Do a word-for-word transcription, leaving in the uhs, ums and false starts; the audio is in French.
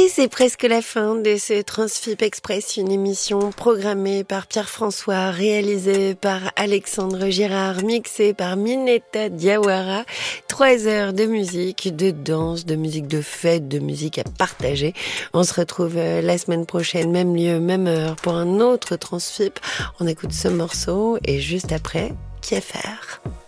c'est presque la fin de ce Transfip Express, une émission programmée par Pierre-François, réalisée par Alexandre Girard, mixée par Mineta Diawara. Trois heures de musique, de danse, de musique de fête, de musique à partager. On se retrouve la semaine prochaine, même lieu, même heure, pour un autre Transfip. On écoute ce morceau et juste après, Kieffer.